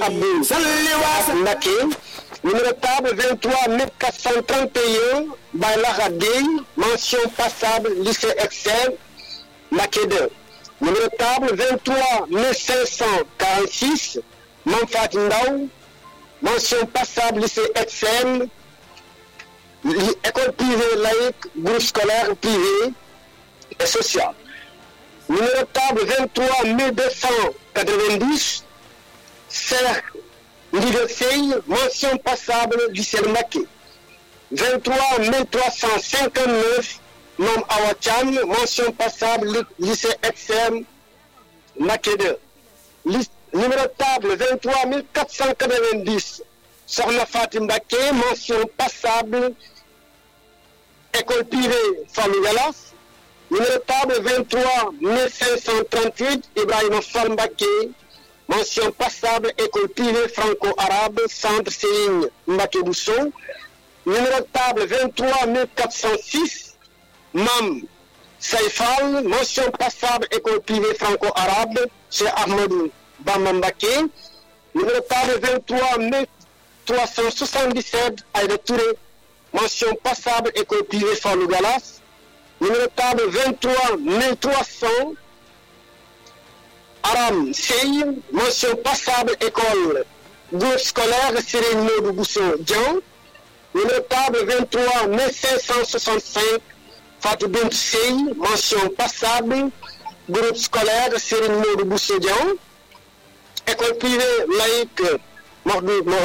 Abdou Mbacké. Numéro table 23 1431 Baylara Gueye, mention passable lycée Excel, Mbacké 2. Numéro table 23 1546 Mamfati Ndaw, mention passable lycée Excel, école privée laïque, groupe scolaire privé et social. Numéro table 23 1290 Cercle Ndigasey, mention passable lycée Mbacké. 23 1359 Mam Awachan, mention passable lycée XM Mbacké 2. Numéro table 23 490 Sokhna Fatim Mbacké, mention passable école privée Fallou Gallas. Numéro table 23 1538 Ibrahima Fall Mbacké, mention passable école privée franco-arabe centre Serigne Mbacké Bousso. Numéro table 23 406 Mam Saïfal, mention passable école privée franco-arabe chez Ahmadou Bamba Mbacké. Numéro table 23 377 Aïda Touré, mention passable école privée Fallou Gallas. Numéro table 23 300 Aram Sey, mention passable école groupe scolaire Serigne Modou Bousso Dian. Numéro table 23 565 Fatou Bint Sey, mention passable groupe scolaire Serigne Modou Bousso Dian. École privée laïque Mor